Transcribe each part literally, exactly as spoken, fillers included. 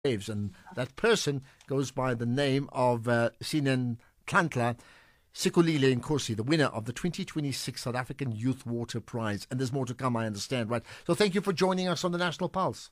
waves, and that person goes by the name of uh, Sinen Tlantla Sikulile Nkosi, the winner of the twenty twenty-six South African Youth Water Prize. And there's more to come, I understand, right? So thank you for joining us on the National Pulse.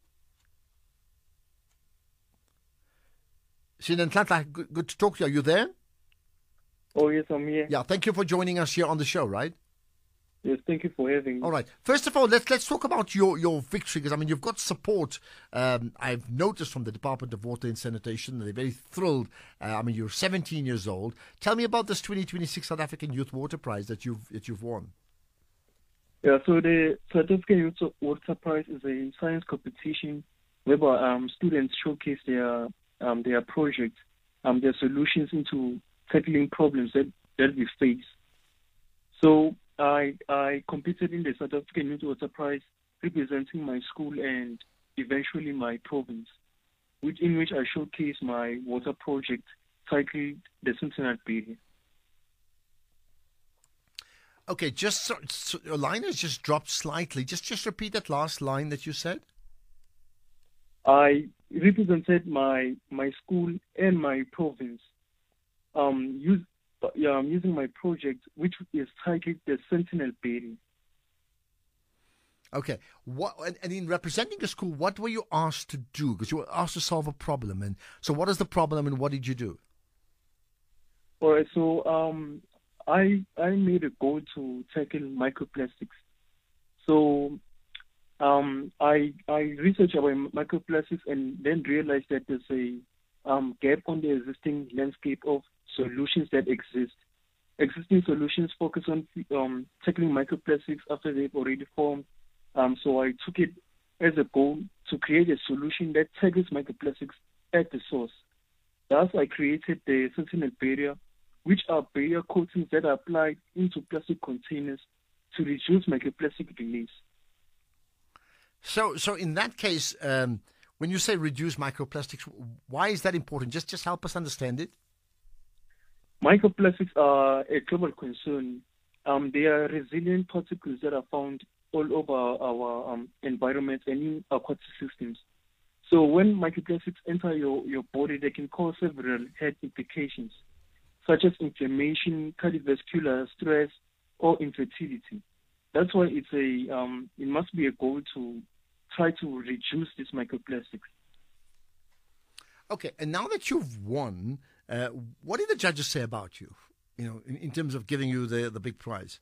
Sinen Tlantla, good, good to talk to you. Are you there? Oh, yes, I'm here. Yeah, thank you for joining us here on the show, right? Yes, thank you for having me. All right. First of all, let's let's talk about your, your victory, because, I mean, you've got support, um, I've noticed, from the Department of Water and Sanitation. They're very thrilled. Uh, I mean, you're seventeen years old. Tell me about this twenty twenty-six South African Youth Water Prize that you've that you've won. Yeah, so the South African Youth Water Prize is a science competition whereby um, students showcase their um, their projects, um, their solutions into tackling problems that, that we face. So I I competed in the South African Youth Water Prize representing my school and eventually my province, which in which I showcased my water project titled the Sentinel Barrier. Okay, just so, so your line has just dropped slightly. Just just repeat that last line that you said. I represented my my school and my province. Um, use, yeah, I'm using my project, which is titled the Sentinel Barrier. Okay. What and, and in representing the school, what were you asked to do? Because you were asked to solve a problem. And so, what is the problem, and what did you do? All right. So, um, I I made a goal to tackle microplastics. So, um, I I researched about microplastics and then realized that there's a um, gap on the existing landscape of solutions that exist. Existing solutions focus on um, tackling microplastics after they've already formed. Um, so I took it as a goal to create a solution that tackles microplastics at the source. Thus, I created the Sentinel Barrier, which are barrier coatings that are applied into plastic containers to reduce microplastic release. So, so in that case, um, when you say reduce microplastics, why is that important? Just, just help us understand it. Microplastics are a global concern. Um, they are resilient particles that are found all over our um, environment and in aquatic systems. So when microplastics enter your, your body, they can cause several health implications, such as inflammation, cardiovascular stress, or infertility. That's why it's a um, it must be a goal to try to reduce these microplastics. Okay, and now that you've won, uh, what did the judges say about you? You know, in, in terms of giving you the the big prize.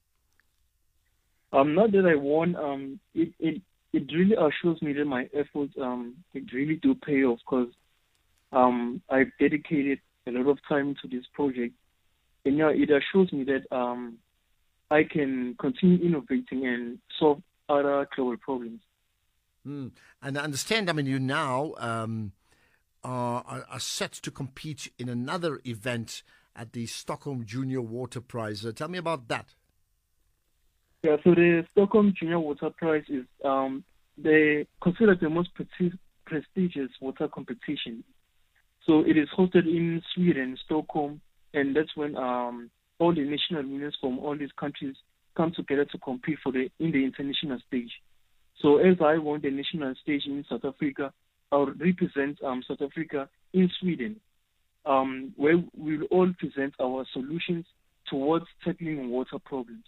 Um, not that I won. Um, it it it really assures me that my efforts um it really do pay off, because um I've dedicated a lot of time to this project, and yeah, it assures me that um I can continue innovating and solve other global problems. Mm. And I understand, I mean, you now um, are, are set to compete in another event at the Stockholm Junior Water Prize. Uh, tell me about that. Yeah, so the Stockholm Junior Water Prize is um, they considered the most presti- prestigious water competition. So it is hosted in Sweden, Stockholm, and that's when um, all the national winners from all these countries come together to compete for the in the international stage. So as I won the national stage in South Africa, I'll represent um, South Africa in Sweden, um, where we will all present our solutions towards tackling water problems.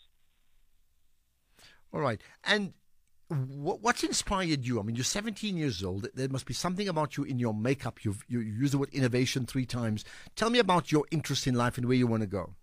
All right. And what, what's inspired you? I mean, you're seventeen years old. There must be something about you in your makeup. You've you used the word innovation three times. Tell me about your interest in life and where you want to go.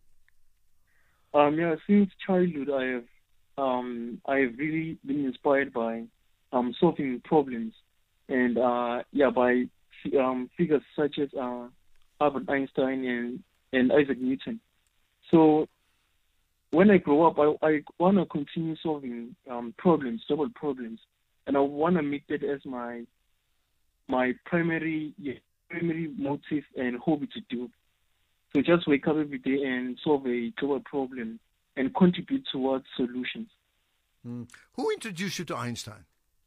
Um, yeah, since childhood, I have um, I have really been inspired by um, solving problems, and uh, yeah, by um, figures such as uh, Albert Einstein and, and Isaac Newton. So when I grow up, I, I want to continue solving um, problems, double problems, and I want to make that as my my primary yeah, primary motive and hobby to do. So just wake up every day and solve a global problem and contribute towards solutions. Mm. Who introduced you to Einstein?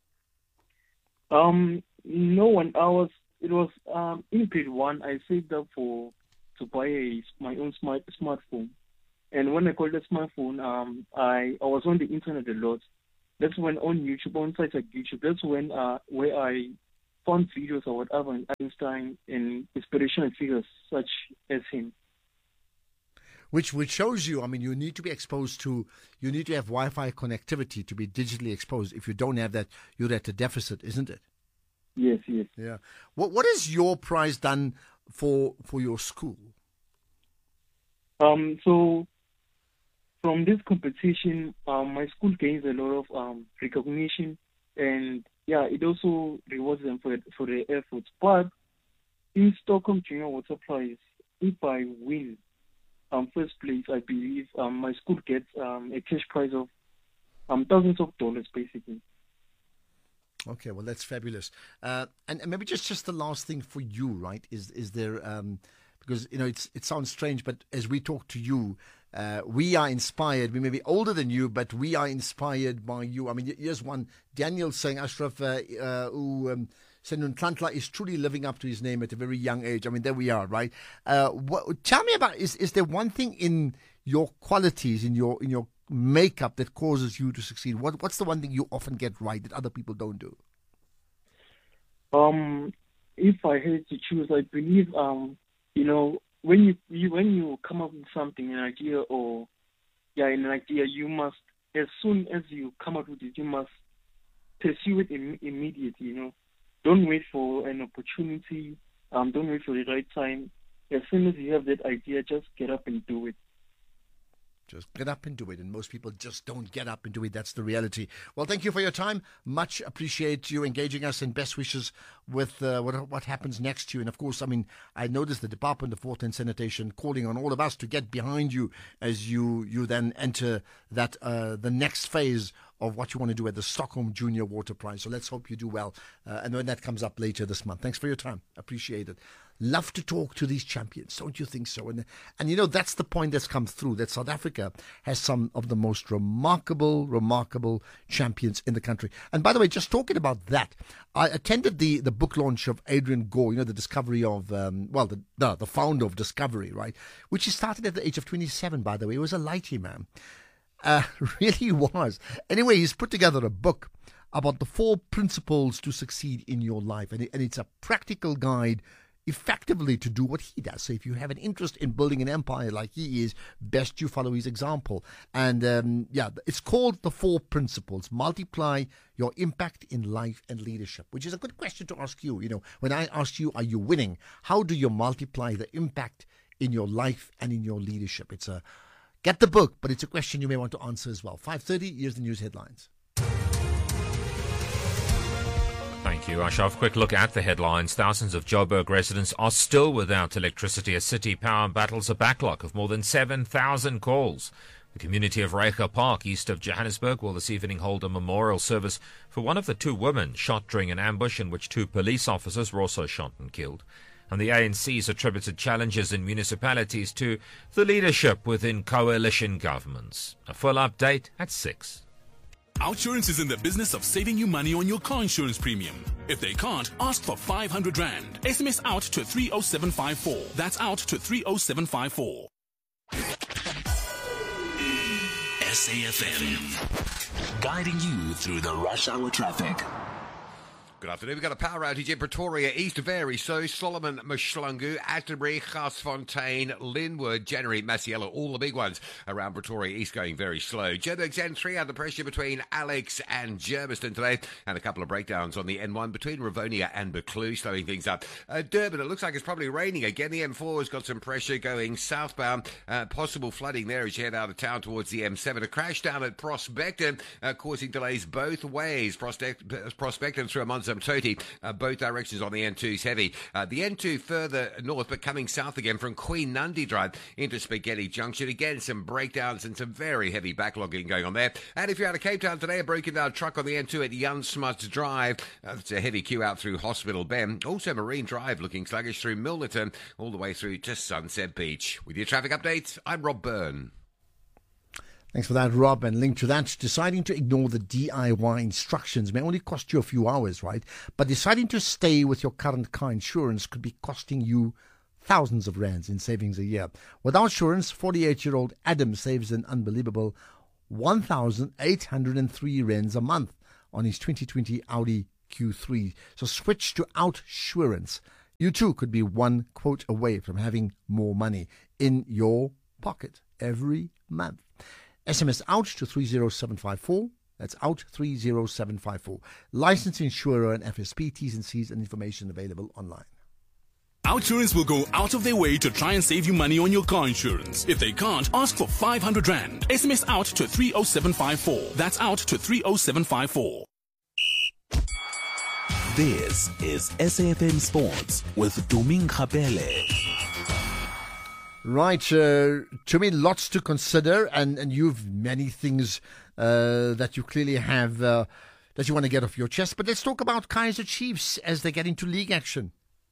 Um, no one. I was. It was um, in grade one. I saved up for to buy a, my own smart smartphone, and when I got the smartphone, um, I I was on the internet a lot. That's when on YouTube, on sites like YouTube. That's when uh where I found videos or whatever in Einstein and inspirational figures such as him. Which which shows you, I mean, you need to be exposed to, you need to have Wi-Fi connectivity to be digitally exposed. If you don't have that, you're at a deficit, isn't it? Yes, yes. Yeah. What What has your prize done for for your school? Um. So, from this competition, um, my school gains a lot of um recognition, and yeah, it also rewards them for for their efforts. But in Stockholm Junior Water Prize, if I win um first place, I believe um my school gets um a cash prize of um thousands of dollars, basically. Okay, well, that's fabulous. Uh, and, and maybe just, just the last thing for you, right? Is is there um, because you know it's it sounds strange, but as we talk to you, uh, we are inspired. We may be older than you, but we are inspired by you. I mean, here's one. Daniel saying, Ashraf, uh, uh, who, um, Senun Tlantla is truly living up to his name at a very young age. I mean, there we are, right? Uh, what, tell me about is is there one thing in your qualities, in your in your makeup that causes you to succeed? What what's the one thing you often get right that other people don't do? Um, if I had to choose, I believe um, you know, when you, you when you come up with something, an idea or yeah, an idea, you must, as soon as you come up with it, you must pursue it Im- immediately. You know, don't wait for an opportunity. Um, don't wait for the right time. As soon as you have that idea, just get up and do it. Just get up and do it. And most people just don't get up and do it. That's the reality. Well, thank you for your time. Much appreciate you engaging us, and best wishes with uh, what what happens next to you. And of course, I mean, I noticed the Department of Water and Sanitation calling on all of us to get behind you as you, you then enter that uh, the next phase of what you want to do at the Stockholm Junior Water Prize. So let's hope you do well. Uh, and when that comes up later this month. Thanks for your time. Appreciate it. Love to talk to these champions, don't you think so? And, and you know, that's the point that's come through, that South Africa has some of the most remarkable, remarkable champions in the country. And by the way, just talking about that, I attended the, the book launch of Adrian Gore, you know, the discovery of, um, well, the, the the founder of Discovery, right? Which he started at the age of twenty-seven, by the way. He was a lighty man. Uh, really was. Anyway, he's put together a book about the four principles to succeed in your life. And, it, and it's a practical guide effectively to do what he does. So if you have an interest in building an empire like he is, best you follow his example. And um, yeah, it's called The Four Principles. Multiply your impact in life and leadership, which is a good question to ask you. You know, when I asked you, are you winning? How do you multiply the impact in your life and in your leadership? It's a Get the book, but it's a question you may want to answer as well. five thirty, here's the news headlines. Thank you, Ashraf. Quick look at the headlines. Thousands of Joburg residents are still without electricity as City Power battles a backlog of more than seven thousand calls. The community of Reiger Park, east of Johannesburg, will this evening hold a memorial service for one of the two women shot during an ambush in which two police officers were also shot and killed. And the A N C's attributed challenges in municipalities to the leadership within coalition governments. A full update at six. Outsurance is in the business of saving you money on your car insurance premium. If they can't, ask for five hundred rand. S M S out to three oh seven five four. That's out to three oh seven five four. S A F M, guiding you through the rush hour traffic. Good afternoon. We've got a power outage in Pretoria, East very so. Solomon, Mshlungu, Atterbury, Garsfontein, Linwood, January, Masiela, all the big ones around Pretoria East going very slow. Joburg's N three under pressure between Alex and Germiston today, and a couple of breakdowns on the N one between Rivonia and Buccleuch, slowing things up. Uh, Durban, it looks like it's probably raining again. The M four has got some pressure going southbound. Uh, possible flooding there as you head out of town towards the M seven. A crash down at Prospecton, uh, causing delays both ways. Prospect, Prospecton through a month. Toti, uh, both directions on the N two is heavy. Uh, the N two further north, but coming south again from Queen Nandi Drive into Spaghetti Junction. Again, some breakdowns and some very heavy backlogging going on there. And if you're out of Cape Town today, a broken down truck on the N two at Jan Smuts Drive. Uh, it's a heavy queue out through Hospital Bend. Also, Marine Drive looking sluggish through Milnerton, all the way through to Sunset Beach. With your traffic updates, I'm Rob Byrne. Thanks for that, Rob. And linked to that, deciding to ignore the D I Y instructions may only cost you a few hours, right? But deciding to stay with your current car insurance could be costing you thousands of rands in savings a year. With our insurance, forty-eight-year-old Adam saves an unbelievable one thousand eight hundred three rands a month on his twenty twenty Audi Q three. So switch to Outsurance. You too could be one quote away from having more money in your pocket every month. S M S out to three zero seven five four. That's out three zero seven five four. Licensed insurer and F S P, T's and C's and information available online. Outsurance will go out of their way to try and save you money on your car insurance. If they can't, ask for five hundred rand. S M S out to three zero seven five four. That's out to three zero seven five four. This is S A F M Sports with Tuming Khapele. Right, uh, to me, lots to consider, and, and you've many things uh, that you clearly have uh, that you want to get off your chest. But let's talk about Kaizer Chiefs as they get into league action.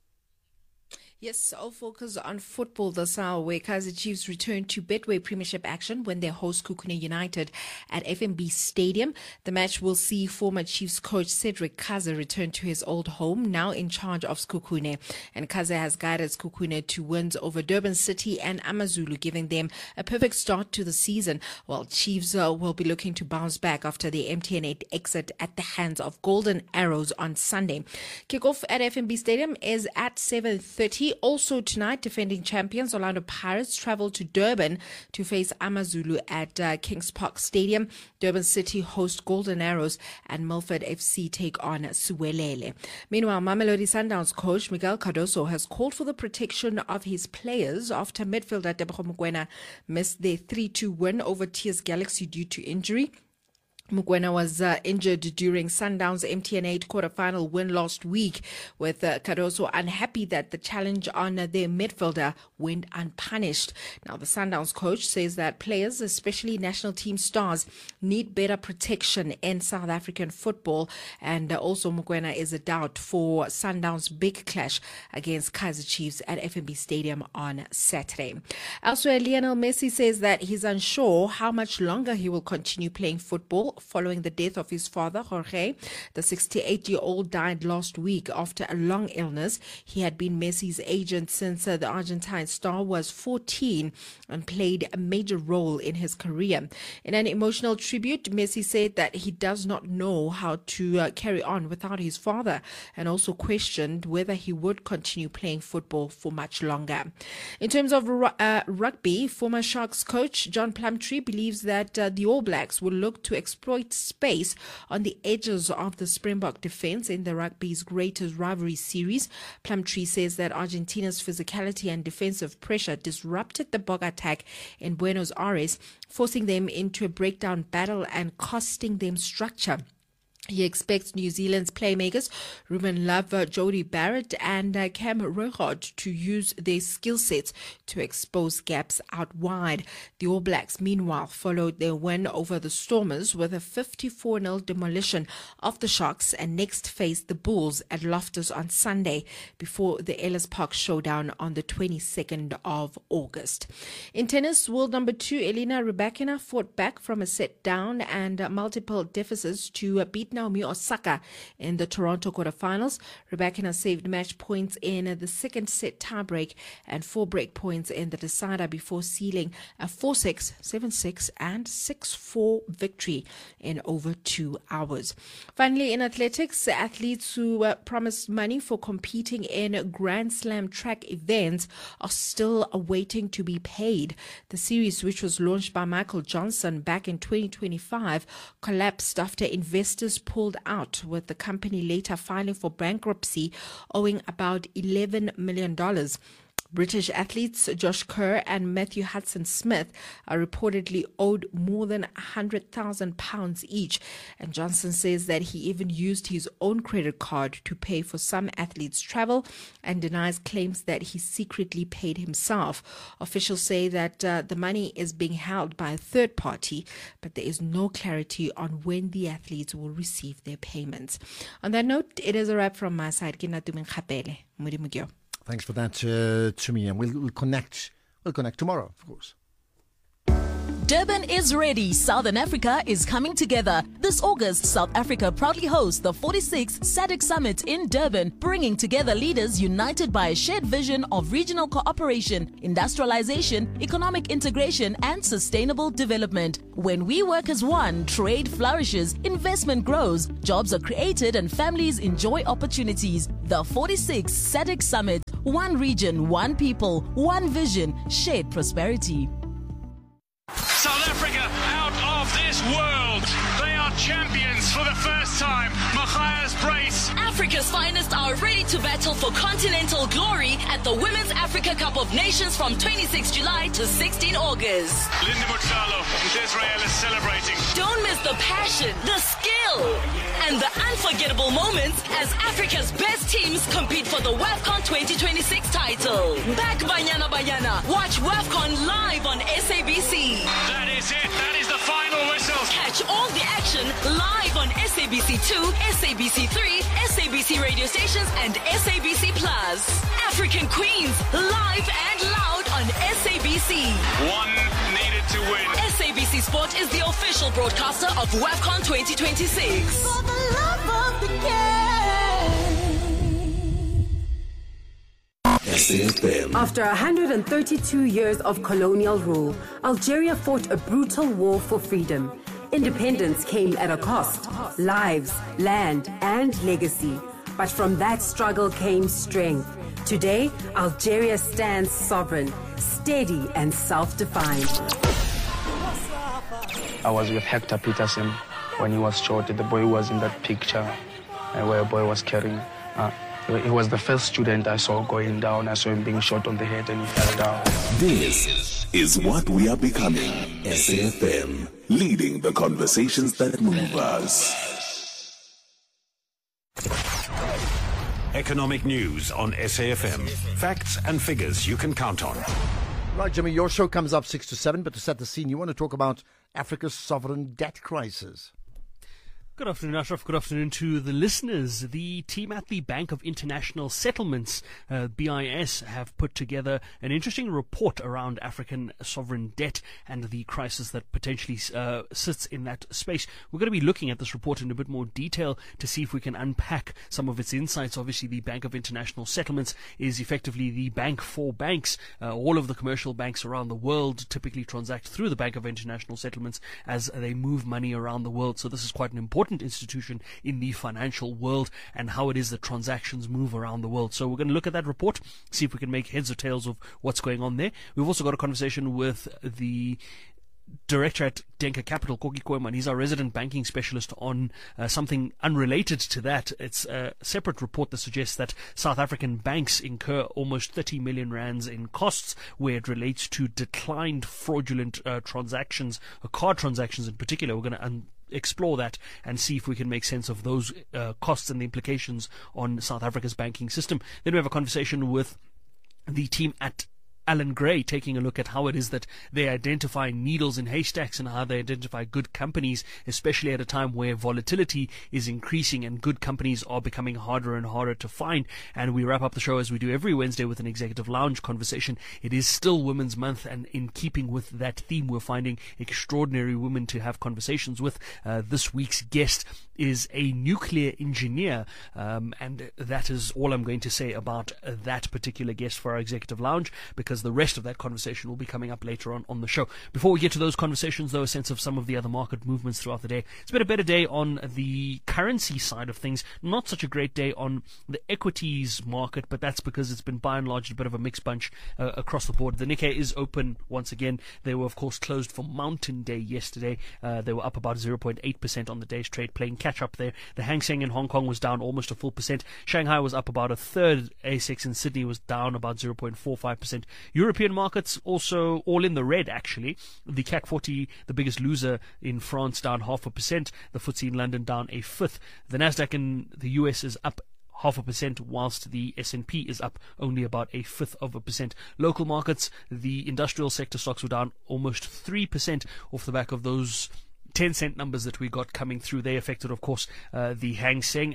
Yes, I'll focus on football this hour, where Kaizer Chiefs return to Betway Premiership action when they host Kukune United at F N B Stadium. The match will see former Chiefs coach Cedric Kaza return to his old home, now in charge of Kukune. And Kaza has guided Kukune to wins over Durban City and Amazulu, giving them a perfect start to the season. While Chiefs uh, will be looking to bounce back after the M T N eight exit at the hands of Golden Arrows on Sunday. Kickoff at F N B Stadium is at seven thirty. Also tonight, defending champions Orlando Pirates travel to Durban to face Amazulu at uh, Kings Park Stadium. Durban City host Golden Arrows and Milford F C take on Suwelele. Meanwhile, Mamelodi Sundowns coach Miguel Cardoso has called for the protection of his players after midfielder Tebogo Mokoena missed their three two win over T S Galaxy due to injury. Mokoena was uh, injured during Sundowns' M T N eight quarterfinal win last week, with uh, Cardoso unhappy that the challenge on uh, their midfielder went unpunished. Now, the Sundowns coach says that players, especially national team stars, need better protection in South African football, and uh, also Mokoena is a doubt for Sundowns' big clash against Kaizer Chiefs at F N B Stadium on Saturday. Elsewhere, Lionel Messi says that he's unsure how much longer he will continue playing football following the death of his father, Jorge. The sixty-eight-year-old died last week after a long illness. He had been Messi's agent since uh, the Argentine star was fourteen and played a major role in his career. In an emotional tribute, Messi said that he does not know how to uh, carry on without his father, and also questioned whether he would continue playing football for much longer. In terms of uh, rugby, former Sharks coach John Plumtree believes that uh, the All Blacks will look to exploit space on the edges of the Springbok defense in the rugby's greatest rivalry series. Plumtree says that Argentina's physicality and defensive pressure disrupted the Bog attack in Buenos Aires, forcing them into a breakdown battle and costing them structure. He expects New Zealand's playmakers, Ruben Love, Jody Barrett and uh, Cam Rochard, to use their skill sets to expose gaps out wide. The All Blacks, meanwhile, followed their win over the Stormers with a fifty-four nil demolition of the Sharks and next face the Bulls at Loftus on Sunday before the Ellis Park showdown on the twenty-second of August. In tennis, world number two Elena Rybakina fought back from a set down and uh, multiple deficits to uh, beat Naomi Osaka in the Toronto quarterfinals. Rybakina saved match points in the second set tiebreak and four break points in the decider before sealing a four six, seven six and six four victory in over two hours. Finally, in athletics, athletes who uh, promised money for competing in Grand Slam track events are still awaiting to be paid. The series, which was launched by Michael Johnson back in twenty twenty-five, collapsed after investors pulled out, with the company later filing for bankruptcy, owing about eleven million dollars. British athletes Josh Kerr and Matthew Hudson-Smith are reportedly owed more than one hundred thousand pounds each, and Johnson says that he even used his own credit card to pay for some athletes' travel and denies claims that he secretly paid himself. Officials say that uh, the money is being held by a third party, but there is no clarity on when the athletes will receive their payments. On that note, it is a wrap from my side. Ke nna Tumeng Khapele. Modimo. Thanks for that, uh, to me, and we'll, we'll connect. We'll connect tomorrow, of course. Durban is ready. Southern Africa is coming together. This August, South Africa proudly hosts the forty-sixth SADC Summit in Durban, bringing together leaders united by a shared vision of regional cooperation, industrialization, economic integration, and sustainable development. When we work as one, trade flourishes, investment grows, jobs are created, and families enjoy opportunities. The forty-sixth SADC Summit. One region, one people, one vision, shared prosperity. South Africa out of this world. They are champions for the first time. Matthias Brace. Africa's finest are ready to battle for continental glory at the Women's Africa Cup of Nations from twenty-sixth July to sixteenth August. Linda Mutsalo with Israel is celebrating. Don't miss the passion, the skill, and the unforgettable moments as Africa's best teams compete for the WAFCON twenty twenty-six title. Back Banyana Banyana. Watch WAFCON live on S A B C. That is it. That is the final whistle. Catch all the action live on S A B C two, S A B C three, S A B C radio stations, and S A B C Plus. African Queens, live and loud on S A B C. One needed to win. S A B C Sport is the official broadcaster of WAFCON twenty twenty-six. For the love of the game. After one hundred thirty-two years of colonial rule, Algeria fought a brutal war for freedom. Independence came at a cost: lives, land, and legacy. But from that struggle came strength. Today, Algeria stands sovereign, steady, and self-defined. I was with Hector Peterson when he was shot. The boy who was in that picture uh, where a boy was carrying. Uh, he was the first student I saw going down. I saw him being shot on the head and he fell down. This is what we are becoming. S A F M, leading the conversations that move us. Economic news on S A F M. Facts and figures you can count on. Right, Jimmy, your show comes up six to seven, but to set the scene, you want to talk about Africa's sovereign debt crisis. Good afternoon, Ashraf. Good afternoon to the listeners. The team at the Bank of International Settlements, uh, B I S, have put together an interesting report around African sovereign debt and the crisis that potentially uh, sits in that space. We're going to be looking at this report in a bit more detail to see if we can unpack some of its insights. Obviously, the Bank of International Settlements is effectively the bank for banks. Uh, all of the commercial banks around the world typically transact through the Bank of International Settlements as they move money around the world. So this is quite an important institution in the financial world and how it is that transactions move around the world. So we're going to look at that report, see if we can make heads or tails of what's going on there. We've also got a conversation with the director at Denker Capital, Koki Koeman. He's our resident banking specialist on uh, something unrelated to that. It's a separate report that suggests that South African banks incur almost thirty million rands in costs where it relates to declined fraudulent uh, transactions, uh, card transactions in particular. We're going to un- explore that and see if we can make sense of those uh, costs and the implications on South Africa's banking system. Then we have a conversation with the team at Allan Gray, taking a look at how it is that they identify needles in haystacks and how they identify good companies, especially at a time where volatility is increasing and good companies are becoming harder and harder to find. And we wrap up the show as we do every Wednesday with an Executive Lounge conversation. It is still Women's Month, and in keeping with that theme, we're finding extraordinary women to have conversations with. Uh, this week's guest is a nuclear engineer, um, and that is all I'm going to say about that particular guest for our Executive Lounge, because the rest of that conversation will be coming up later on on the show. Before we get to those conversations, though, a sense of some of the other market movements throughout the day. It's been a better day on the currency side of things. Not such a great day on the equities market, but that's because it's been by and large a bit of a mixed bunch uh, across the board. The Nikkei is open once again. They were, of course, closed for Mountain Day yesterday. Uh, they were up about zero point eight percent on the day's trade, playing catch up there. The Hang Seng in Hong Kong was down almost a full percent. Shanghai was up about a third. A six in Sydney was down about zero point four five percent. European markets also all in the red, actually. The C A C forty, the biggest loser in France, down half a percent. The F T S E in London down a fifth. The Nasdaq in the U S is up half a percent, whilst the S and P is up only about a fifth of a percent. Local markets, the industrial sector stocks were down almost three percent off the back of those ten cent numbers that we got coming through. They affected, of course, uh, the Hang Seng, and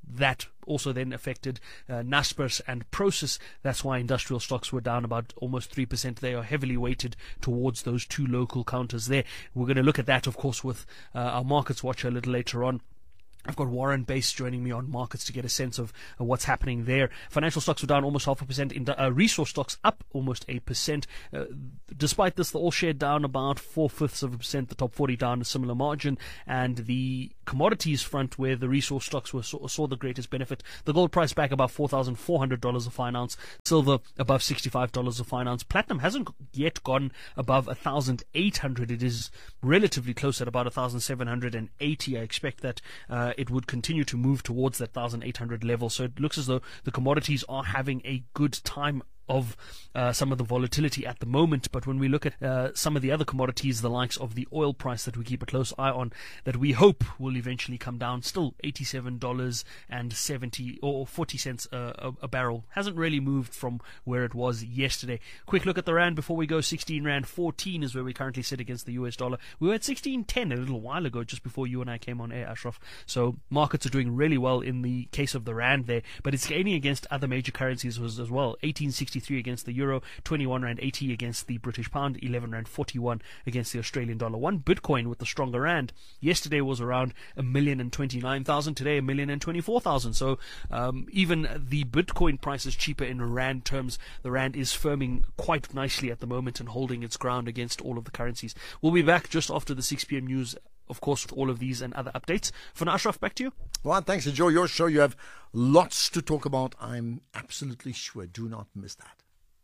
that also then affected uh, Naspers and Prosus. That's why industrial stocks were down about almost three percent. They are heavily weighted towards those two local counters there. We're going to look at that, of course, with uh, our Markets Watcher a little later on. I've got Warren Base joining me on markets to get a sense of uh, what's happening there. Financial stocks were down almost half a percent. In uh, resource stocks up almost eight percent. Uh, despite this, the all share down about four fifths of a percent. The top forty down a similar margin, and the commodities front, where the resource stocks were saw, saw the greatest benefit. The gold price back about four thousand four hundred dollars a fine ounce. Silver above sixty-five dollars a fine ounce. Platinum hasn't yet gone above one thousand eight hundred dollars. It is relatively close at about one thousand seven hundred eighty dollars. I expect that uh, it would continue to move towards that one thousand eight hundred level. So it looks as though the commodities are having a good time of uh, some of the volatility at the moment. But when we look at uh, some of the other commodities, the likes of the oil price that we keep a close eye on, that we hope will eventually come down, still eighty-seven dollars and seventy or forty cents a, a, a barrel. Hasn't really moved from where it was yesterday. Quick look at the rand before we go. sixteen rand fourteen is where we currently sit against the U S dollar. We were at sixteen ten a little while ago, just before you and I came on air, Ashraf. So markets are doing really well in the case of the rand there, but it's gaining against other major currencies as well. eighteen sixty-three against the euro, twenty-one rand eighty against the British pound, eleven rand forty-one against the Australian dollar. One Bitcoin with the stronger rand yesterday was around a million and twenty-nine thousand. Today a million and twenty-four thousand. So um, even the Bitcoin price is cheaper in rand terms. The rand is firming quite nicely at the moment and holding its ground against all of the currencies. We'll be back just after the six p.m. news, of course, with all of these and other updates. For now, Ashraf, back to you. Well, thanks. Enjoy your show. You have lots to talk about. I'm absolutely sure. Do not miss that.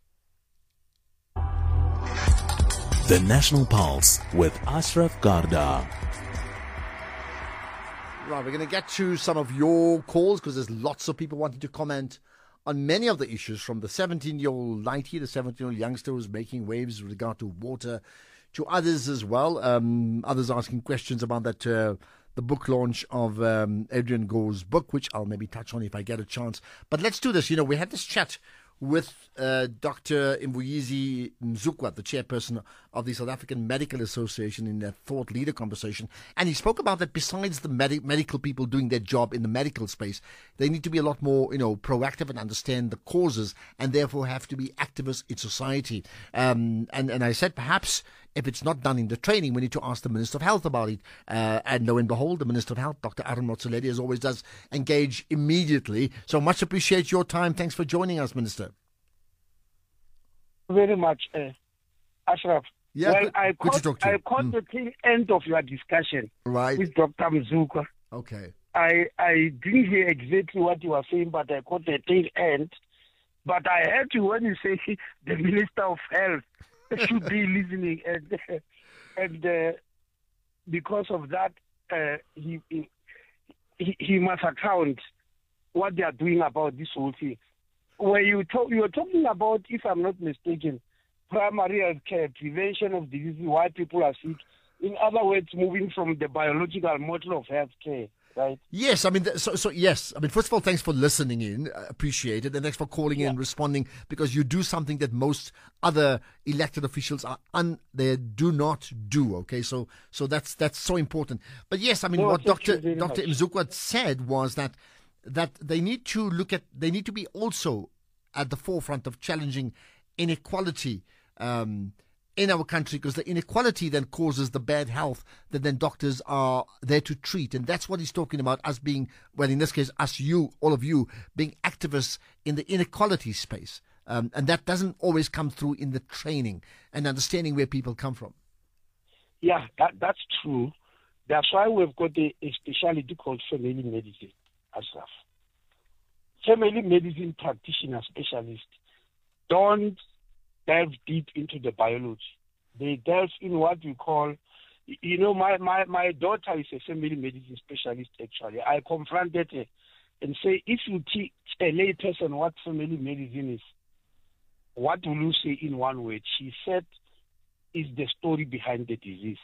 The National Pulse with Ashraf Garda. Right, we're going to get to some of your calls because there's lots of people wanting to comment on many of the issues, from the seventeen-year-old Lighty, the seventeen-year-old youngster who's making waves with regard to water, to others as well. Um, others asking questions about that uh, the book launch of um, Adrian Gore's book, which I'll maybe touch on if I get a chance. But let's do this. You know, we had this chat with uh, Doctor Mvuyisi Mzukwa, the chairperson of the South African Medical Association, in their thought leader conversation. And he spoke about that besides the med- medical people doing their job in the medical space, they need to be a lot more, you know, proactive and understand the causes, and therefore have to be activists in society. Um, and, and I said, perhaps if it's not done in the training, we need to ask the Minister of Health about it. Uh, and lo and behold, the Minister of Health, Doctor Aaron Motsoaledi, as always does, engage immediately. So much appreciate your time. Thanks for joining us, Minister. Very much, uh, Ashraf. Yeah, well, good, I good caught, to talk to you. I caught Mm. the tail end of your discussion right. with Doctor Mzukwa. Okay. I, I didn't hear exactly what you were saying, but I caught the tail end. But I heard you when you say the Minister of Health should be listening, and and uh, because of that, uh, he, he he must account what they are doing about this whole thing. Where you talk, you were talking about, if I'm not mistaken, primary health care, prevention of diseases, why people are sick. In other words, moving from the biological model of health care. Right. Yes, I mean, so, so yes, I mean, first of all, thanks for listening in, uh, appreciate it, and thanks for calling yeah. in and responding, because you do something that most other elected officials are un, they do not do. Okay, so so that's that's so important. But yes, I mean, no, what Doctor Doctor Doctor Mzukwa said was that that they need to look at, they need to be also at the forefront of challenging inequality Um, in our country, because the inequality then causes the bad health that then doctors are there to treat. And that's what he's talking about, us being, well, in this case, us, you, all of you, being activists in the inequality space. Um, and that doesn't always come through in the training and understanding where people come from. Yeah, that, that's true. That's why we've got a, a specialty called family medicine, Ashraf. Family medicine practitioner specialists don't delve deep into the biology. They delve in what we call, you know, my, my, my daughter is a family medicine specialist, actually. I confronted her and say, if you teach a lay person what family medicine is, what will you say in one word? She said, is the story behind the disease.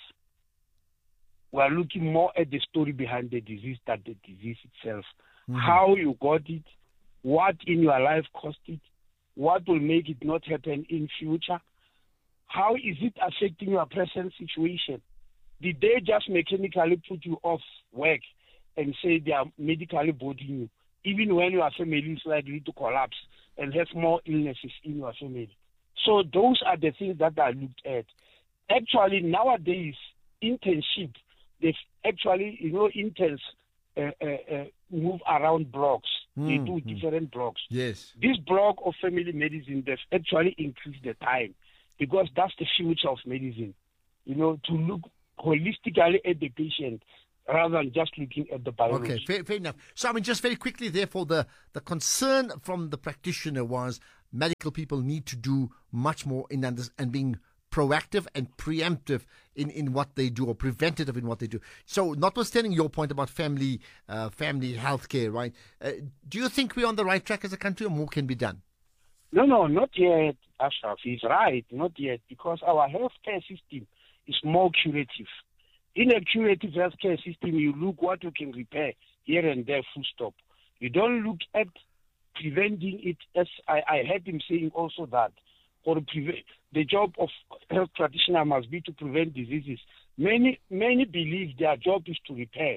We are looking more at the story behind the disease than the disease itself. Mm-hmm. How you got it, what in your life caused it, what will make it not happen in future? How is it affecting your present situation? Did they just mechanically put you off work and say they are medically boarding you? even when your family is likely to collapse and have more illnesses in your family. So those are the things that are looked at. Actually, nowadays, internship, they've actually, you know, interns uh, uh, uh, move around blocks. Mm, they do mm. different blocks. Yes. This block of family medicine, they've actually increased the time because that's the future of medicine, you know, to look holistically at the patient rather than just looking at the biology. Okay, fair, fair enough. So, I mean, just very quickly, therefore, the, the concern from the practitioner was medical people need to do much more in under, and being proactive and preemptive in, in what they do, or preventative in what they do. So, notwithstanding your point about family uh, family healthcare, right? Uh, do you think we're on the right track as a country, or more can be done? No, no, not yet, Ashraf. He's right, not yet, because our healthcare system is more curative. In a curative healthcare system, you look what you can repair here and there, full stop. You don't look at preventing it, as I, I heard him saying also that for preve- the job of health practitioner must be to prevent diseases. Many many believe their job is to repair.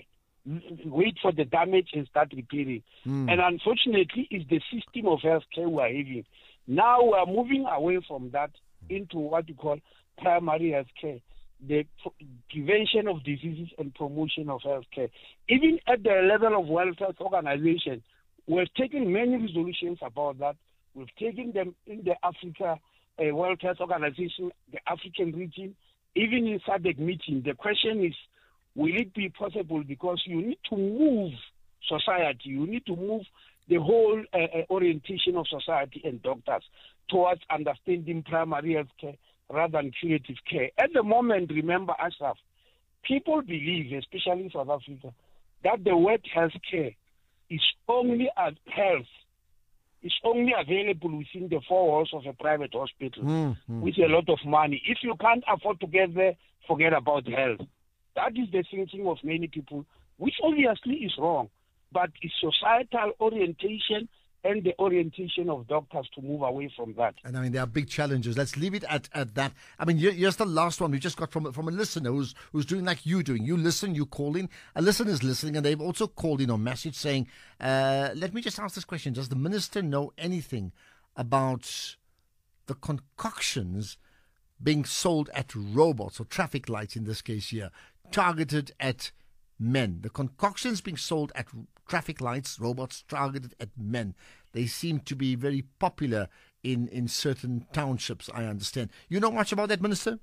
Wait for the damage and start repairing. Mm. And unfortunately, it's the system of healthcare we are having. Now we are moving away from that into what you call primary healthcare, the prevention of diseases and promotion of healthcare. Even at the level of World Health Organization, we've taken many resolutions about that. We've taken them in the Africa uh, World Health Organization, the African region, even in SADC meeting. The question is, will it be possible? Because you need to move society. You need to move the whole uh, uh, orientation of society and doctors towards understanding primary health care rather than curative care. At the moment, remember, Ashraf, people believe, especially in South Africa, that the word health care is only at health. It's only available within the four walls of a private hospital mm-hmm. with a lot of money. If you can't afford to get there, forget about health. That is the thinking of many people, which obviously is wrong. But it's societal orientation and the orientation of doctors to move away from that. And I mean, there are big challenges. Let's leave it at, at that. I mean, here's the last one we just got from, from a listener who's, who's doing like you doing. You listen, you call in. A listener is listening, and they've also called in on message saying, uh, let me just ask this question. Does the minister know anything about the concoctions being sold at robots, or traffic lights in this case here, targeted at men? The concoctions being sold at traffic lights, robots targeted at men. They seem to be very popular in, in certain townships, I understand. You know much about that, Minister?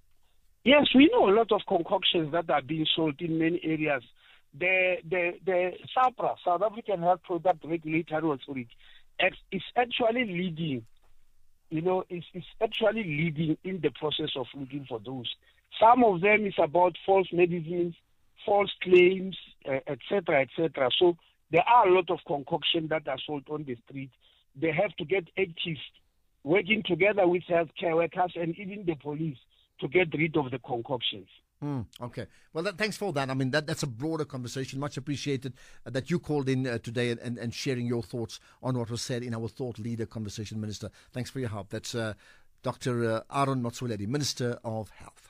Yes, we know a lot of concoctions that are being sold in many areas. The the the SAHPRA, South African Health Product Regulatory Authority, is actually leading. You know, it's, it's actually leading in the process of looking for those. Some of them is about false medicines, false claims, uh, et cetera, et cetera. So there are a lot of concoctions that are sold on the street. They have to get active, working together with healthcare workers and even the police to get rid of the concoctions. Mm, okay. Well, that, thanks for that. I mean, that, that's a broader conversation. Much appreciated uh, that you called in uh, today and, and, and sharing your thoughts on what was said in our Thought Leader conversation, Minister. Thanks for your help. That's uh, Doctor Uh, Aaron Motsoaledi, Minister of Health.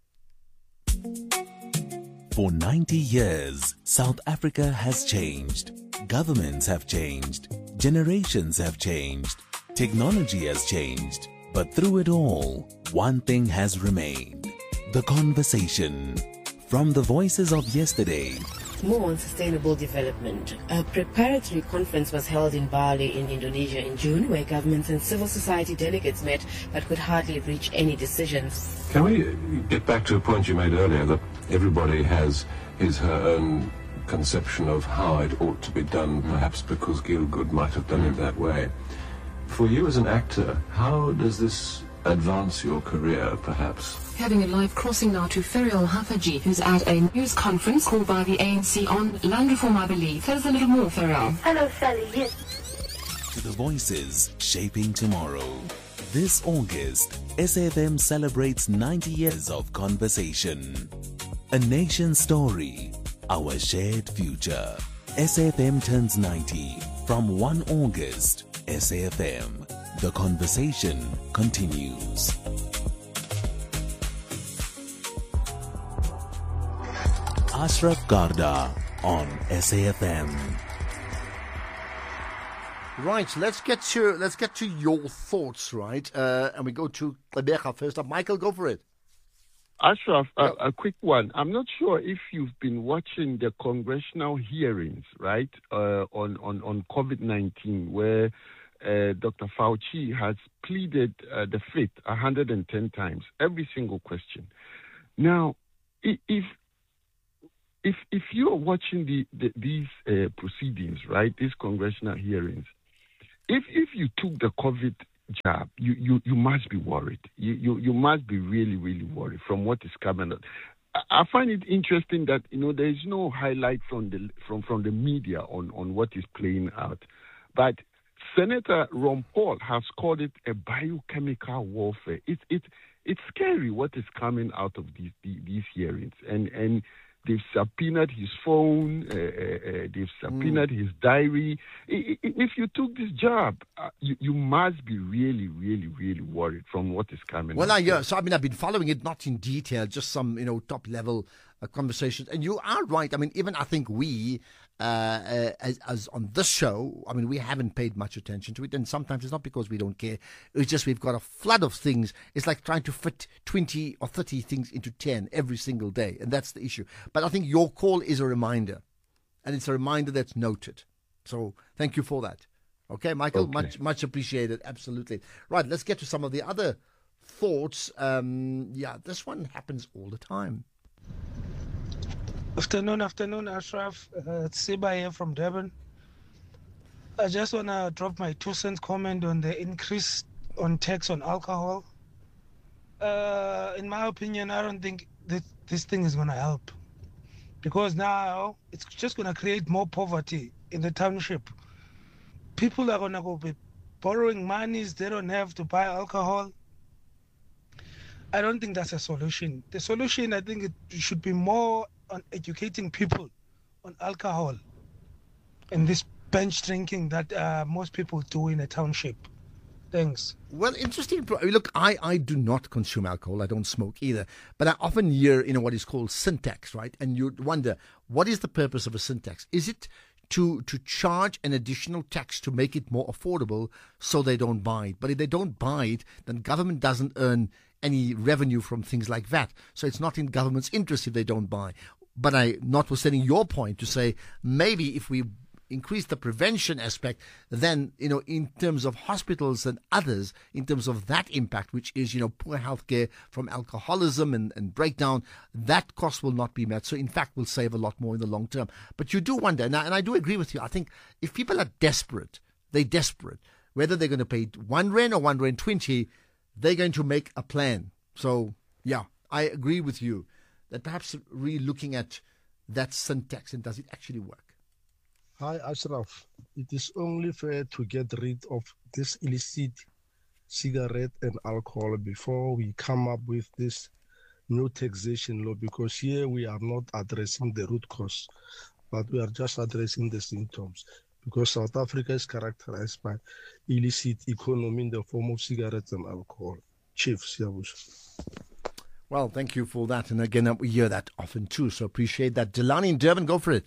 For ninety years, South Africa has changed. Governments have changed. Generations have changed. Technology has changed. But through it all, one thing has remained. The conversation. From the voices of yesterday. More on sustainable development. A preparatory conference was held in Bali in Indonesia in June, where governments and civil society delegates met but could hardly reach any decisions. Can we get back to a point you made earlier, that everybody has his her own conception of how it ought to be done, perhaps because Gielgud might have done it that way. For you as an actor, how does this advance your career, perhaps? Having a live crossing now to Ferial Hafaji, who's at a news conference called by the A N C on land reform, I believe. Tell us a little more, Ferial. Hello, Sally. Yes. To the voices shaping tomorrow. This August, S A F M celebrates ninety years of conversation. A nation story, our shared future. S A F M turns ninety from first of August. S A F M. The conversation continues. Ashraf Garda on S A F M. Right, let's get to let's get to your thoughts, right? Uh, and we go to Rebecca first up. Michael, go for it. Ashraf, a, a quick one. I'm not sure if you've been watching the congressional hearings, right, uh, on, on, on COVID nineteen, where uh, Doctor Fauci has pleaded uh, the fifth one hundred ten times, every single question. Now, if if if you're watching the, the these uh, proceedings, right, these congressional hearings, if if you took the COVID jab, you, you, you must be worried. You, you you must be really, really worried from what is coming out. I find it interesting that, you know, there is no highlight from the from, from the media on, on what is playing out. But Senator Ron Paul has called it a biochemical warfare. It's it's it's scary what is coming out of these these, these hearings. And and they've subpoenaed his phone, uh, uh, they've subpoenaed mm. his diary. If you took this job, uh, you, you must be really, really, really worried from what is coming. Well, I, yeah, so I mean, I've been following it, not in detail, just some, you know, top level uh, conversations. And you are right. I mean, even I think we, uh, uh, as, as on this show, I mean, we haven't paid much attention to it. And sometimes it's not because we don't care. It's just we've got a flood of things. It's like trying to fit twenty or thirty things into ten every single day. And that's the issue. But I think your call is a reminder. And it's a reminder that's noted. So thank you for that. Okay, Michael, okay. much much appreciated. Absolutely. Right, let's get to some of the other thoughts. Um, yeah, this one happens all the time. Afternoon, afternoon, Ashraf. Uh, it's Siba here from Durban. I just want to drop my two cents comment on the increase on tax on alcohol. Uh, in my opinion, I don't think that this thing is going to help. Because now it's just going to create more poverty in the township. People are going to go be borrowing monies they don't have to buy alcohol. I don't think that's a solution. The solution, I think, it should be more on educating people on alcohol and this bench drinking that uh, most people do in a township. Thanks. Well, interesting. Look, I, I do not consume alcohol. I don't smoke either. But I often hear, you know, what is called sin tax, right? And you wonder, what is the purpose of a sin tax? Is it to to charge an additional tax to make it more affordable so they don't buy it? But if they don't buy it, then government doesn't earn any revenue from things like that. So it's not in government's interest if they don't buy. But I, notwithstanding your point, to say maybe if we increase the prevention aspect, then, you know, in terms of hospitals and others, in terms of that impact, which is, you know, poor healthcare from alcoholism and, and breakdown, that cost will not be met. So, in fact, we'll save a lot more in the long term. But you do wonder, and I, and I do agree with you, I think if people are desperate, they're desperate, whether they're going to pay one rand or one rand twenty, they're going to make a plan. So, yeah, I agree with you that perhaps re-looking at that sin tax and does it actually work? Hi, Ashraf. It is only fair to get rid of this illicit cigarette and alcohol before we come up with this new taxation law, because here we are not addressing the root cause, but we are just addressing the symptoms. Because South Africa is characterized by illicit economy in the form of cigarettes and alcohol. Chief Siyabush. Well, thank you for that. And again, we hear that often too, so appreciate that. Delani in Durban, go for it.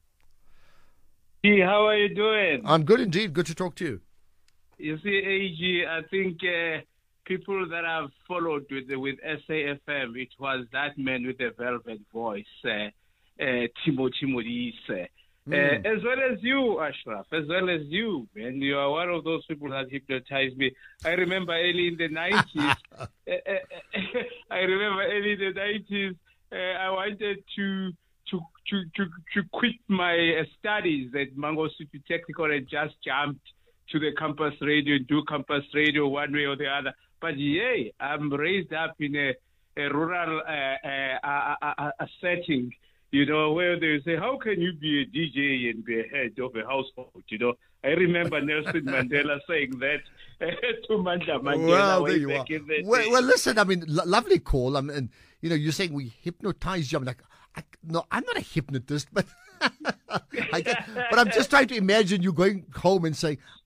Hey, how are you doing? I'm good indeed. Good to talk to you. You see, A G, I think uh, people that have followed with with S A F M, it was that man with the velvet voice, uh, uh, Timo Timodise. Uh, mm. As well as you, Ashraf, as well as you, man. You are one of those people that hypnotized me. I remember early in the nineties, uh, uh, I remember early in the nineties, uh, I wanted to to to to, to quit my uh, studies at Mangosuthu Technical and just jumped to the campus radio and do campus radio one way or the other. But yay, I'm raised up in a, a rural uh, uh, uh, uh, setting, you know, where they say, how can you be a D J and be a head of a household, you know? I remember Nelson Mandela saying that to Mandla Mandela. Well, there you are. The well, well, listen, I mean, lo- lovely call. I mean, you know, you're saying we hypnotized you. I'm like, I, no, I'm not a hypnotist, but I get, but I'm just trying to imagine you going home and saying,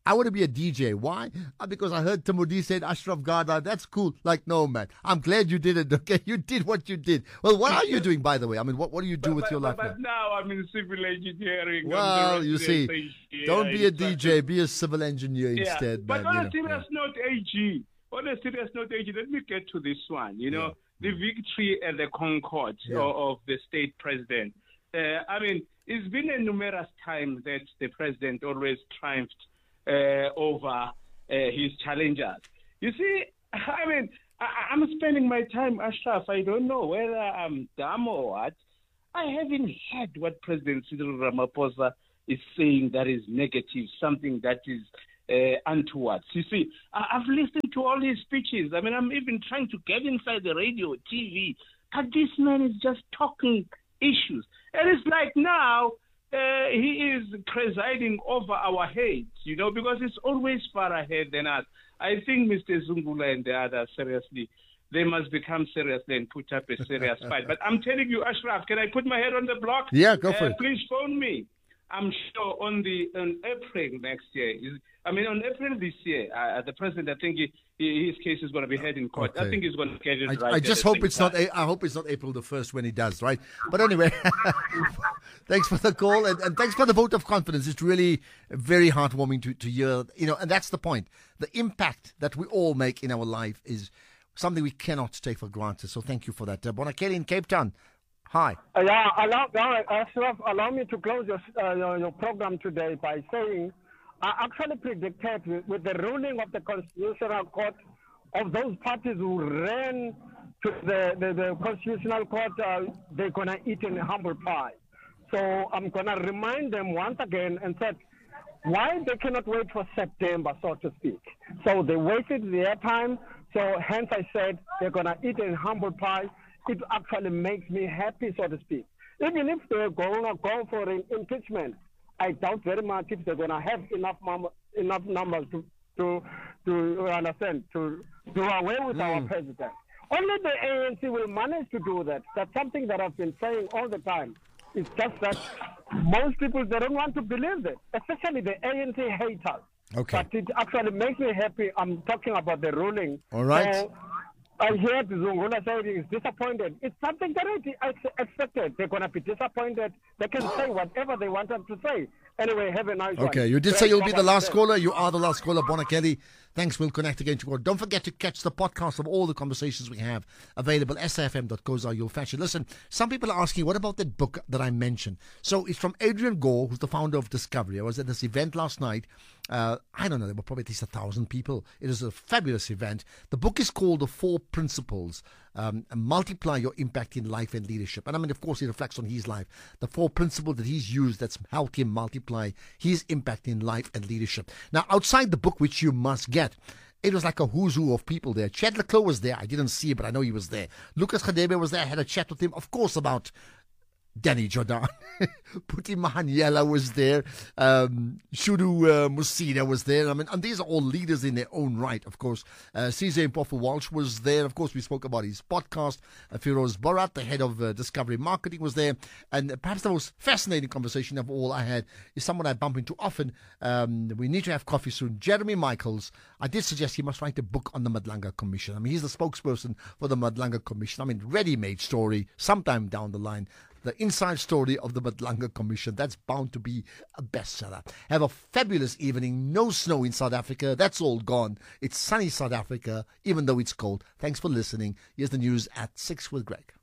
I want to be a D J. Why? Uh, because I heard Timothy said Ashraf Garda. That's cool. Like, no, man. I'm glad you did it, okay? You did what you did. Well, what are you doing, by the way? I mean, what, what do you do but, with but, your but, life but now? now I'm in civil engineering. Well, you see, don't be a D J. Be a civil engineer yeah. instead, but man. on you a know, serious yeah. note, A G. On a serious note, A G, let me get to this one. You know, yeah. the victory at the Concord yeah. of, of the state president. Uh, I mean, it's been a numerous time that the president always triumphed uh, over uh, his challengers. You see, I mean, I, I'm spending my time, Ashraf. I don't know whether I'm dumb or what. I haven't heard what President Cyril Ramaphosa is saying that is negative, something that is uh, untoward. You see, I, I've listened to all his speeches. I mean, I'm even trying to get inside the radio, T V, but this man is just talking issues. And it's like now uh, he is presiding over our heads, you know, because it's always far ahead than us. I think Mister Zungula and the others, seriously, they must become serious and put up a serious fight. But I'm telling you, Ashraf, can I put my head on the block? Yeah, go for uh, it. Please phone me. I'm sure on the on April next year. I mean, on April this year, uh, the president, I think he, he, his case is going to be heard in court. Okay. I think he's going to get it I, right. I just hope it's not. I hope it's not April the first when he does, right? But anyway, thanks for the call and, and thanks for the vote of confidence. It's really very heartwarming to, to hear. You know, and that's the point. The impact that we all make in our life is something we cannot take for granted. So thank you for that, uh, Bonakeli in Cape Town. Hi. Uh, yeah, allow, uh, allow me to close your, uh, your, your program today by saying I actually predicted with, with the ruling of the Constitutional Court of those parties who ran to the, the, the Constitutional Court, uh, they're going to eat in humble pie. So I'm going to remind them once again and said why they cannot wait for September, so to speak. So they wasted their time. So hence I said they're going to eat in humble pie. It actually makes me happy, so to speak. Even if they're going to go for an impeachment, I doubt very much if they're going to have enough mum- enough numbers to to to understand to do away with mm. our president. Only the A N C will manage to do that. That's something that I've been saying all the time. It's just that most people they don't want to believe it, especially the A N C haters. Okay. But it actually makes me happy. I'm talking about the ruling. All right. So, I heard Zungula say he's disappointed. It's something that I expected. They're going to be disappointed. They can say whatever they wanted to say. Anyway, have a nice one. Okay, you did Great say you'll be the last day. caller. You are the last caller, Bonakeli. Thanks. We'll connect again tomorrow. Don't forget to catch the podcast of all the conversations we have available. S A F M dot co dot za. You'll fashion. Listen, some people are asking, what about that book that I mentioned? So it's from Adrian Gore, who's the founder of Discovery. I was at this event last night. Uh, I don't know, there were probably at least a thousand people. It was a fabulous event. The book is called The Four Principles. Um, multiply your impact in life and leadership. And I mean, of course, he reflects on his life. The four principles that he's used that's helped him multiply his impact in life and leadership. Now, outside the book, which you must get, it was like a who's who of people there. Chad Leclerc was there. I didn't see him, but I know he was there. Lucas Khadebe was there. I had a chat with him, of course, about Danny Jordan. Puti Mahanyela was there. Um, Shudu uh, Musina was there. I mean, and these are all leaders in their own right, of course. Uh, Cesar Mpofu Walsh was there. Of course, we spoke about his podcast. Uh, Firoz Borat, the head of uh, Discovery Marketing, was there. And perhaps the most fascinating conversation of all I had is someone I bump into often. Um, we need to have coffee soon. Jeremy Michaels. I did suggest he must write a book on the Madlanga Commission. I mean, he's the spokesperson for the Madlanga Commission. I mean, ready-made story sometime down the line. The inside story of the Madlanga Commission. That's bound to be a bestseller. Have a fabulous evening. No snow in South Africa. That's all gone. It's sunny South Africa, even though it's cold. Thanks for listening. Here's the news at six with Greg.